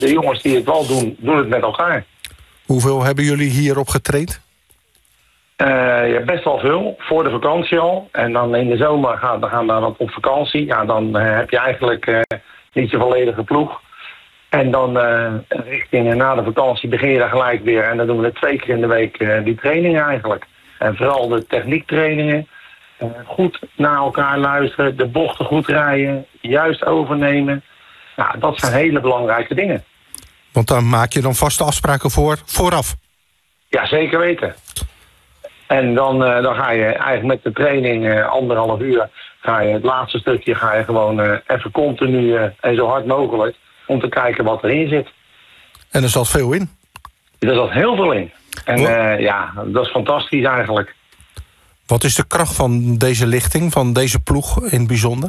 de jongens die het wel doen, doen het met elkaar. Hoeveel hebben jullie hierop getraind? Ja, best wel veel, voor de vakantie al. En dan in de zomer gaan we wat op vakantie. Ja, dan heb je eigenlijk niet je volledige ploeg. En dan richting na de vakantie begin je daar gelijk weer. En dan doen we 2 keer in de week die trainingen eigenlijk. En vooral de techniektrainingen. Goed naar elkaar luisteren, de bochten goed rijden, juist overnemen. Nou, dat zijn hele belangrijke dingen. Want dan maak je dan vaste afspraken vooraf? Ja, zeker weten. En dan ga je eigenlijk met de training 1,5 uur... ga je het laatste stukje gewoon even continu en zo hard mogelijk... om te kijken wat erin zit. En er zat veel in? Er zat heel veel in. En ja, dat is fantastisch eigenlijk. Wat is de kracht van deze lichting, van deze ploeg in het bijzonder?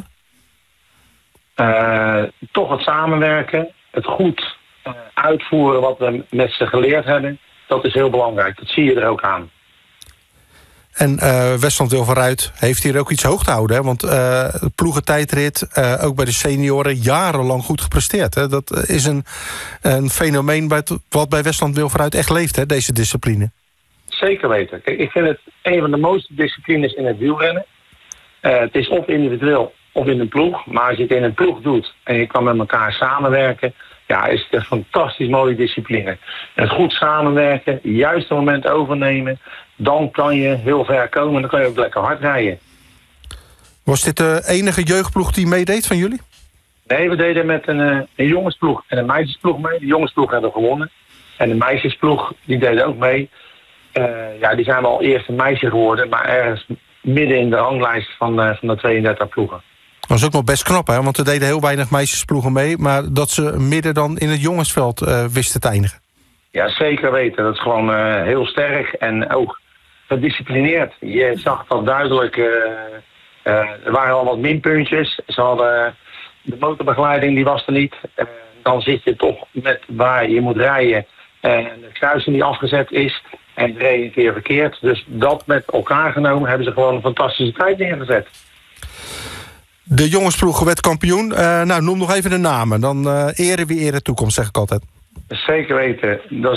Toch het samenwerken, het goed uitvoeren wat we met ze geleerd hebben. Dat is heel belangrijk, dat zie je er ook aan. En Westland Wilveruit heeft hier ook iets hoog te houden. Hè? Want ploegentijdrit, ook bij de senioren, jarenlang goed gepresteerd. Hè? Dat is een fenomeen wat bij Westland Wilveruit echt leeft, hè? Deze discipline. Zeker weten. Kijk, ik vind het een van de mooiste disciplines in het wielrennen. Het is of individueel of in een ploeg. Maar als je het in een ploeg doet en je kan met elkaar samenwerken... ja, is het een fantastisch mooie discipline. Het goed samenwerken, het juiste moment overnemen... dan kan je heel ver komen en dan kan je ook lekker hard rijden. Was dit de enige jeugdploeg die meedeed van jullie? Nee, we deden met een jongensploeg en een meisjesploeg mee. De jongensploeg hebben gewonnen. En de meisjesploeg, die deden ook mee. Ja, die zijn wel eerst een meisje geworden... maar ergens midden in de ranglijst van de 32 ploegen. Dat is ook nog best knap, hè? Want er deden heel weinig meisjesploegen mee... maar dat ze midden dan in het jongensveld wisten te eindigen. Ja, zeker weten. Dat is gewoon heel sterk en ook gedisciplineerd. Je zag dat duidelijk. Er waren al wat minpuntjes. Ze hadden de motorbegeleiding, die was er niet. Dan zit je toch met waar je moet rijden... en de kruising die afgezet is... en reed een keer verkeerd. Dus dat met elkaar genomen hebben ze gewoon een fantastische tijd neergezet. De jongensploeg werd kampioen. Nou, noem nog even de namen. Dan ere wie ere toekomst, zeg ik altijd. Zeker weten. Dat is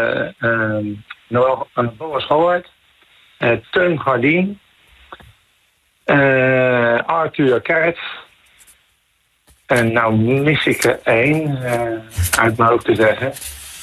Noël Boas Howard, Teun Gardien, Arthur Kert. En nou mis ik er 1, uit mijn hoofd te zeggen.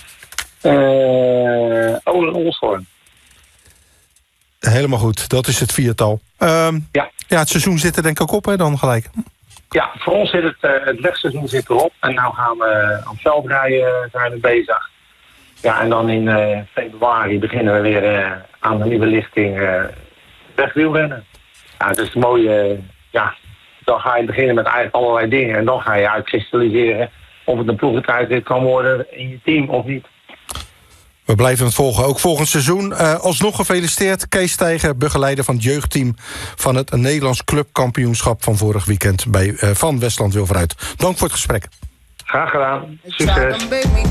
Olen Olshoorn. Helemaal goed, dat is het 4-tal. Ja, het seizoen zit er denk ik ook op, hè, dan gelijk. Ja, voor ons zit het wegseizoen zit erop. En nu gaan we aan veldrijden zijn we bezig. Ja, en dan in februari beginnen we weer aan de nieuwe lichting wegwielrennen. Ja, het is mooi. Ja, dan ga je beginnen met eigenlijk allerlei dingen. En dan ga je uitkristalliseren of het een ploegentijdrit kan worden in je team of niet. We blijven het volgen, ook volgend seizoen. Alsnog gefeliciteerd, Kees Steiger, begeleider van het jeugdteam... van het Nederlands clubkampioenschap van vorig weekend van Westland Wilveruit. Dank voor het gesprek. Graag gedaan. Succes.